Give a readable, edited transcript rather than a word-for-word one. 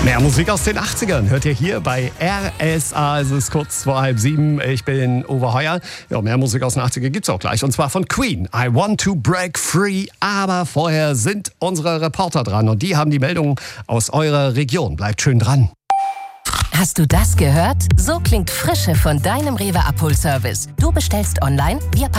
Mehr Musik aus den 80ern hört ihr hier bei RSA. Es ist kurz vor 6:30. Ich bin Uwe Heuer. Ja, mehr Musik aus den 80ern gibt's auch gleich. Und zwar von Queen. I Want to Break Free. Aber vorher sind unsere Reporter dran. Und die haben die Meldungen aus eurer Region. Bleibt schön dran. Hast du das gehört? So klingt Frische von deinem Rewe Abholservice. Du bestellst online, wir